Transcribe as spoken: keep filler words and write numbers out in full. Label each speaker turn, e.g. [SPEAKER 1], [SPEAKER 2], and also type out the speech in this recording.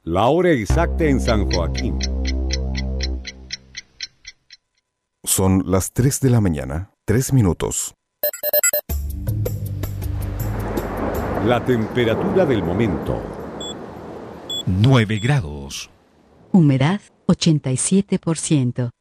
[SPEAKER 1] La hora exacta en San Joaquín.
[SPEAKER 2] Son las tres de la mañana, tres minutos.
[SPEAKER 1] La temperatura del momento.
[SPEAKER 3] nueve grados.
[SPEAKER 4] Humedad ochenta y siete por ciento.